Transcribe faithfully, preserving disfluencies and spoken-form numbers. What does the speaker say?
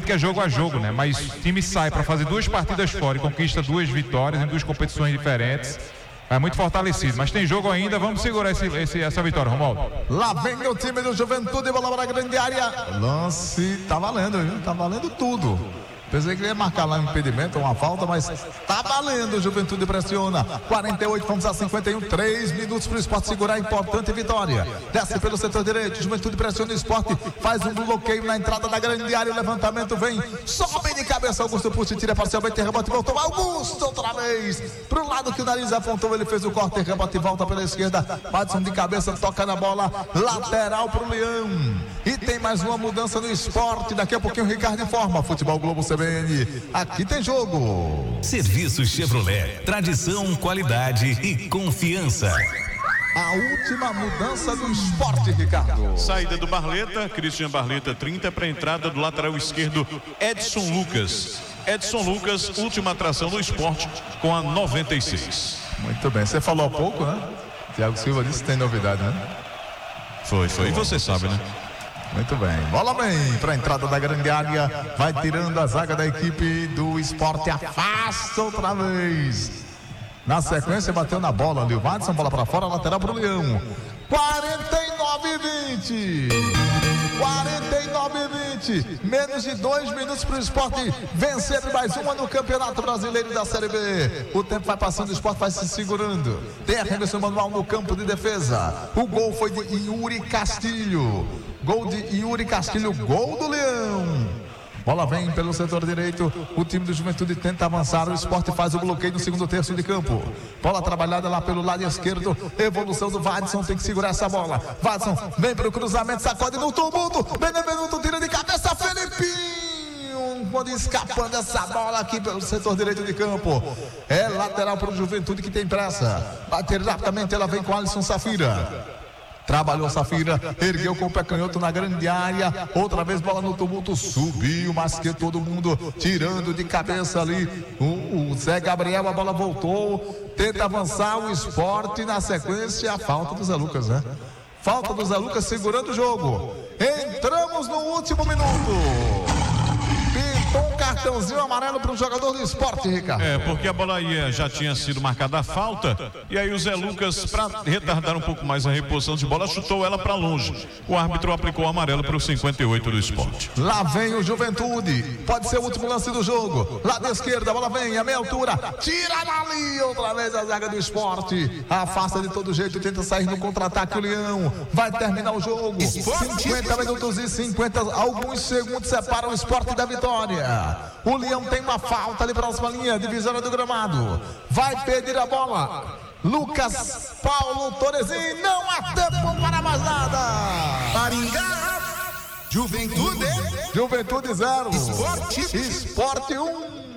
que é jogo a jogo, né? Mas o time sai para fazer duas partidas fora e conquista duas vitórias em duas competições diferentes. É muito fortalecido, mas tem jogo ainda, vamos segurar esse, esse, essa vitória, Romualdo. Lá vem o time do Juventude, bola para a grande área. Lance, tá valendo, viu? Tá valendo tudo. Pensei que ele ia marcar lá um impedimento, uma falta, mas tá valendo. O Juventude pressiona. quarenta e oito, vamos a cinquenta e um. três minutos para o Sport segurar a importante vitória. Desce pelo setor direito. Juventude pressiona o Sport. Faz um bloqueio na entrada da grande área. O levantamento vem. Sobe de cabeça. Augusto puxa, tira parcialmente. Rebote, voltou. Augusto outra vez. Pro lado que o nariz apontou. Ele fez o corte. Rebote, volta pela esquerda. Padson de cabeça, toca na bola. Lateral pro Leão. E tem mais uma mudança no Sport. Daqui a pouquinho o Ricardo informa. Futebol Globo C B N. Aqui tem jogo. Serviço Chevrolet, tradição, qualidade e confiança. A última mudança do Sport, Ricardo. Saída do Barleta, Cristian Barleta, trinta, para a entrada do lateral esquerdo Edson Lucas. Edson Lucas, última atração do Sport com a noventa e seis. Muito bem, você falou há pouco, né? Thiago Silva disse que tem novidade, né? Foi, foi, e você sabe, né? Muito bem, bola bem para a entrada da grande área, vai tirando a zaga da equipe do Sport, afasta outra vez. Na sequência bateu na bola ali o Watson, bola para fora, lateral para o Leão. quarenta e nove e vinte. quarenta e nove e vinte. Menos de dois minutos para o Sport vencer mais uma no Campeonato Brasileiro da Série B. O tempo vai passando, o Sport vai se segurando. Tem arremesso manual no campo de defesa. O gol foi de Yuri Castilho. Gol de Yuri Castilho, gol do Leão. Bola vem pelo setor direito. O time do Juventude tenta avançar. O Sport faz o bloqueio no segundo terço de campo. Bola trabalhada lá pelo lado esquerdo. Evolução do Vadson. Tem que segurar essa bola. Vadson vem para o cruzamento. Sacode no tumulto. Benevenuto tira de cabeça. Felipinho. Quando escapando essa bola aqui pelo setor direito de campo. É lateral para o Juventude que tem pressa. Bater rapidamente. Ela vem com Alisson Safira. Trabalhou Safira, ergueu com o pé canhoto na grande área, outra vez bola no tumulto, subiu, mas que todo mundo tirando de cabeça ali, o, o Zé Gabriel, a bola voltou, tenta avançar o Sport, na sequência a falta do Zé Lucas, né? Falta do Zé Lucas segurando o jogo, entramos no último minuto. Pintou um cartãozinho amarelo para o jogador do Sport, Ricardo. É, porque a bola ia, já tinha sido marcada a falta, e aí o Zé Lucas, para retardar um pouco mais a reposição de bola, chutou ela para longe. O árbitro aplicou o amarelo para o cinquenta e oito do Sport. Lá vem o Juventude, pode ser o último lance do jogo. Lado esquerdo, a bola vem a meia altura, tira dali outra vez a zaga do Sport. Afasta de todo jeito, tenta sair no contra-ataque o Leão. Vai terminar o jogo. cinquenta minutos e cinquenta, alguns segundos separam o Sport da vitória. O Leão tem uma falta ali próxima linha, divisória do gramado. Vai pedir a bola. Lucas Paulo Torrezinho, não há tempo para mais nada. Maringá, Juventude, Juventude zero. Sport, Sport um.